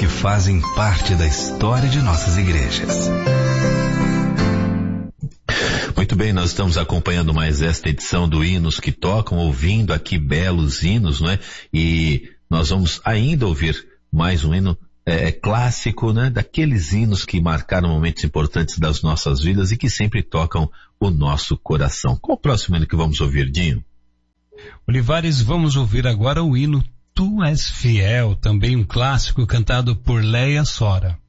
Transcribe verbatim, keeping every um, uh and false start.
que fazem parte da história de nossas igrejas. Muito bem, nós estamos acompanhando mais esta edição do Hinos que Tocam, ouvindo aqui belos hinos, não é? E nós vamos ainda ouvir mais um hino é, clássico, né? Daqueles hinos que marcaram momentos importantes das nossas vidas e que sempre tocam o nosso coração. Qual o próximo hino que vamos ouvir, Dinho? Olivares, vamos ouvir agora o hino Tu És Fiel, também um clássico cantado por Leia Sora.